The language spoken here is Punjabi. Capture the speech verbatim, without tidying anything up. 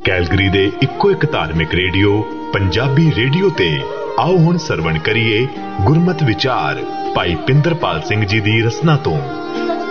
ਕੈਲਗਰੀ ਦੇ ਇੱਕੋ ਇੱਕ ਧਾਰਮਿਕ ਰੇਡੀਓ ਪੰਜਾਬੀ ਰੇਡੀਓ ਤੇ ਆਓ ਹੁਣ ਸਰਵਣ ਕਰੀਏ ਗੁਰਮਤਿ ਵਿਚਾਰ ਭਾਈ ਪਿੰਦਰਪਾਲ ਸਿੰਘ ਜੀ ਦੀ ਰਚਨਾ ਤੋਂ।